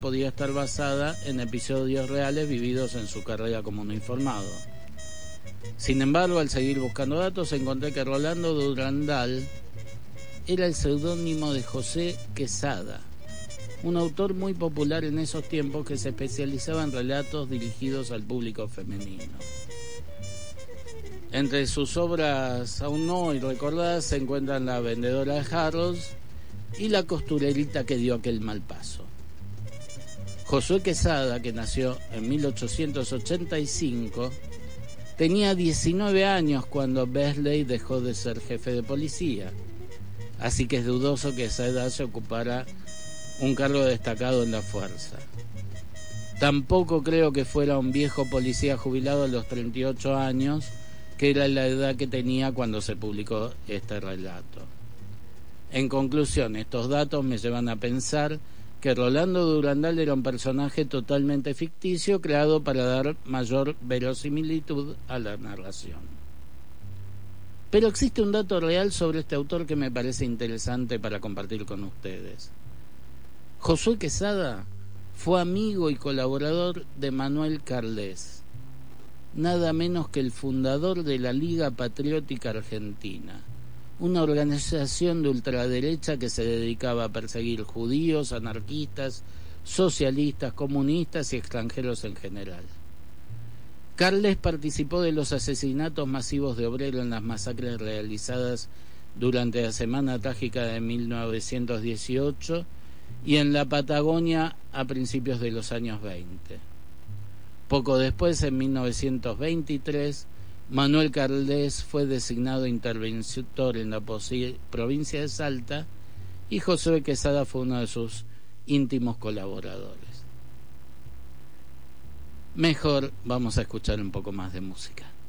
podía estar basada en episodios reales vividos en su carrera como uniformado. Sin embargo, al seguir buscando datos, encontré que Rolando Durandal era el seudónimo de José Quesada, un autor muy popular en esos tiempos que se especializaba en relatos dirigidos al público femenino. Entre sus obras aún no hoy recordadas se encuentran La vendedora de jarros y La costurerita que dio aquel mal paso. Josué Quesada, que nació en 1885, tenía 19 años cuando Beasley dejó de ser jefe de policía, así que es dudoso que a esa edad se ocupara un cargo destacado en la fuerza. Tampoco creo que fuera un viejo policía jubilado a los 38 años, que era la edad que tenía cuando se publicó este relato. En conclusión, estos datos me llevan a pensar que Rolando Durandal era un personaje totalmente ficticio creado para dar mayor verosimilitud a la narración. Pero existe un dato real sobre este autor que me parece interesante para compartir con ustedes. Josué Quesada fue amigo y colaborador de Manuel Carles, nada menos que el fundador de la Liga Patriótica Argentina, una organización de ultraderecha que se dedicaba a perseguir judíos, anarquistas, socialistas, comunistas y extranjeros en general. Carles participó de los asesinatos masivos de obreros en las masacres realizadas durante la Semana Trágica de 1918 y en la Patagonia a principios de los años 20. Poco después, en 1923, Manuel Carles fue designado interventor en la provincia de Salta y Josué Quesada fue uno de sus íntimos colaboradores. Mejor vamos a escuchar un poco más de música.